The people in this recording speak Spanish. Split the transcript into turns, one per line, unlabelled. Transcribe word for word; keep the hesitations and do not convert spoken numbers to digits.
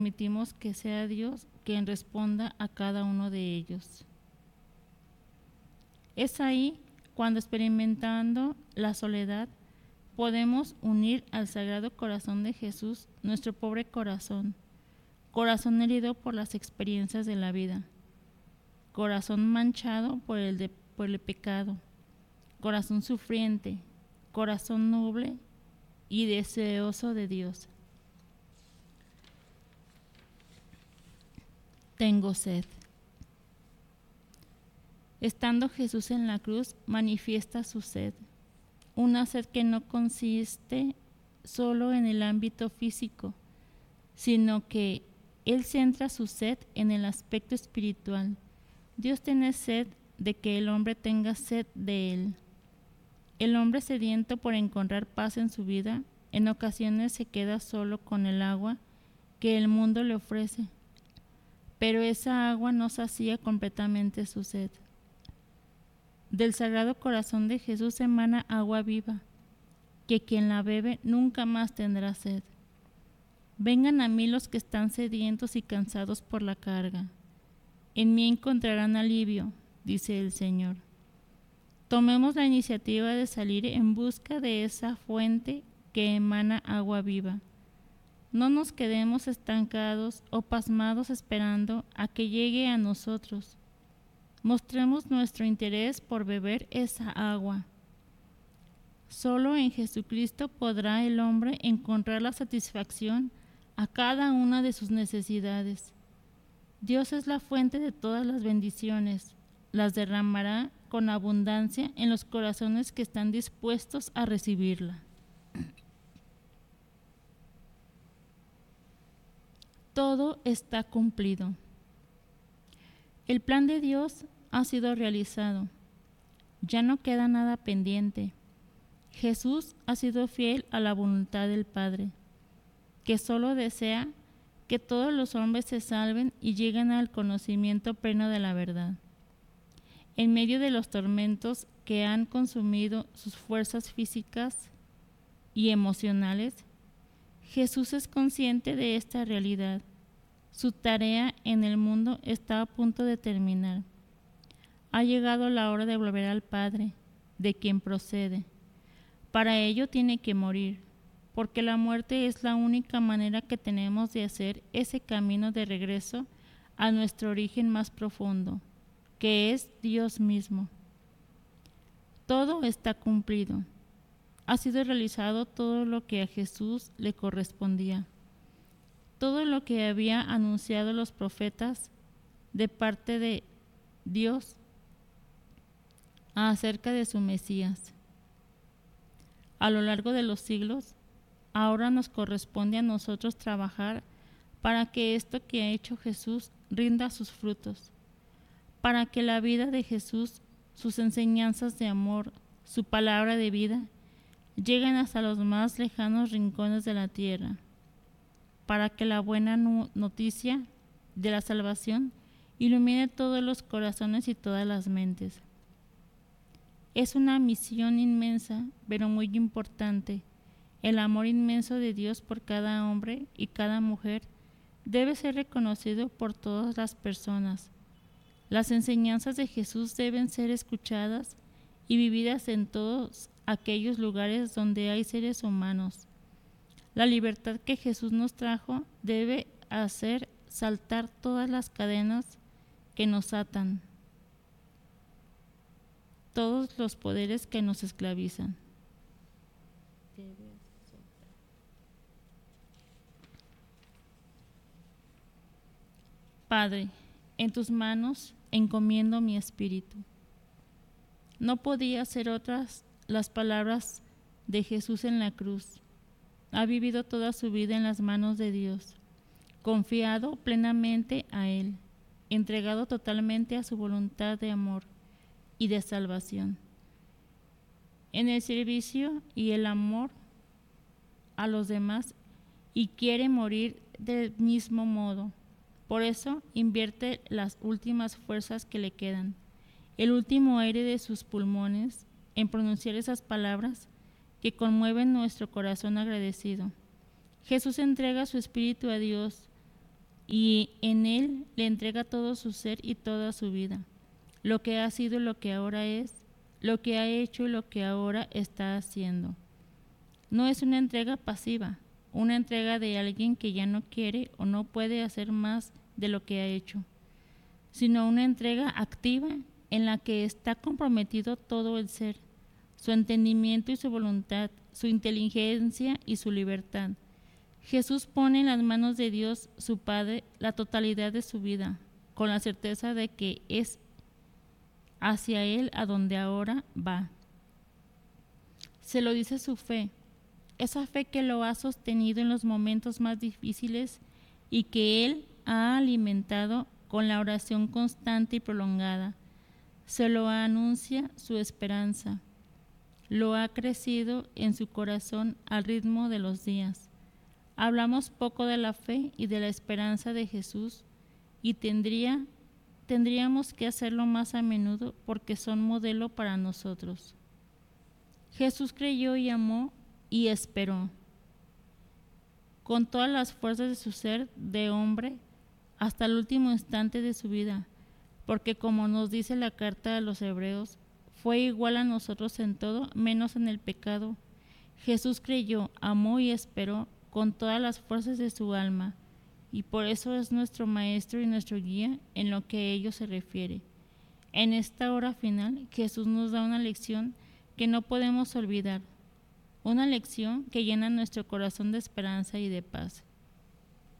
permitimos que sea Dios quien responda a cada uno de ellos. Es ahí cuando, experimentando la soledad, podemos unir al Sagrado Corazón de Jesús nuestro pobre corazón, corazón herido por las experiencias de la vida, corazón manchado por el, de, por el pecado, corazón sufriente, corazón noble y deseoso de Dios. Tengo sed. Estando Jesús en la cruz, manifiesta su sed, una sed que no consiste solo en el ámbito físico, sino que Él centra su sed en el aspecto espiritual. Dios tiene sed de que el hombre tenga sed de Él. El hombre sediento por encontrar paz en su vida, en ocasiones se queda solo con el agua que el mundo le ofrece, pero esa agua no sacía completamente su sed. Del Sagrado Corazón de Jesús emana agua viva, que quien la bebe nunca más tendrá sed. Vengan a mí los que están sedientos y cansados por la carga. En mí encontrarán alivio, dice el Señor. Tomemos la iniciativa de salir en busca de esa fuente que emana agua viva. No nos quedemos estancados o pasmados esperando a que llegue a nosotros. Mostremos nuestro interés por beber esa agua. Solo en Jesucristo podrá el hombre encontrar la satisfacción a cada una de sus necesidades. Dios es la fuente de todas las bendiciones. Las derramará con abundancia en los corazones que están dispuestos a recibirla. Todo está cumplido. El plan de Dios ha sido realizado. Ya no queda nada pendiente. Jesús ha sido fiel a la voluntad del Padre, que solo desea que todos los hombres se salven y lleguen al conocimiento pleno de la verdad. En medio de los tormentos que han consumido sus fuerzas físicas y emocionales, Jesús es consciente de esta realidad. Su tarea en el mundo está a punto de terminar. Ha llegado la hora de volver al Padre, de quien procede. Para ello tiene que morir, porque la muerte es la única manera que tenemos de hacer ese camino de regreso a nuestro origen más profundo, que es Dios mismo. Todo está cumplido. Ha sido realizado todo lo que a Jesús le correspondía. Todo lo que había anunciado los profetas de parte de Dios acerca de su Mesías. A lo largo de los siglos, ahora nos corresponde a nosotros trabajar para que esto que ha hecho Jesús rinda sus frutos, para que la vida de Jesús, sus enseñanzas de amor, su palabra de vida, lleguen hasta los más lejanos rincones de la tierra, para que la buena noticia de la salvación ilumine todos los corazones y todas las mentes. Es una misión inmensa, pero muy importante. El amor inmenso de Dios por cada hombre y cada mujer debe ser reconocido por todas las personas. Las enseñanzas de Jesús deben ser escuchadas y vividas en todos aquellos lugares donde hay seres humanos. La libertad que Jesús nos trajo debe hacer saltar todas las cadenas que nos atan, todos los poderes que nos esclavizan. Padre, en tus manos encomiendo mi espíritu. No podía ser otras las palabras de Jesús en la cruz. Ha vivido toda su vida en las manos de Dios, confiado plenamente a Él, entregado totalmente a su voluntad de amor y de salvación. En el servicio y el amor a los demás, y quiere morir del mismo modo. Por eso invierte las últimas fuerzas que le quedan, el último aire de sus pulmones, en pronunciar esas palabras que conmueven nuestro corazón agradecido. Jesús entrega su espíritu a Dios y en él le entrega todo su ser y toda su vida, lo que ha sido, lo que ahora es, lo que ha hecho y lo que ahora está haciendo. No es una entrega pasiva, una entrega de alguien que ya no quiere o no puede hacer más de lo que ha hecho, sino una entrega activa en la que está comprometido todo el ser, su entendimiento y su voluntad, su inteligencia y su libertad. Jesús pone en las manos de Dios, su Padre, la totalidad de su vida, con la certeza de que es hacia Él a donde ahora va. Se lo dice su fe, esa fe que lo ha sostenido en los momentos más difíciles y que Él ha alimentado con la oración constante y prolongada. Se lo anuncia su esperanza. Lo ha crecido en su corazón al ritmo de los días. Hablamos poco de la fe y de la esperanza de Jesús y tendría, tendríamos que hacerlo más a menudo porque son modelo para nosotros. Jesús creyó y amó y esperó. Con todas las fuerzas de su ser de hombre hasta el último instante de su vida, porque como nos dice la carta a los Hebreos, fue igual a nosotros en todo, menos en el pecado. Jesús creyó, amó y esperó con todas las fuerzas de su alma, y por eso es nuestro Maestro y nuestro guía en lo que a ello se refiere. En esta hora final, Jesús nos da una lección que no podemos olvidar, una lección que llena nuestro corazón de esperanza y de paz.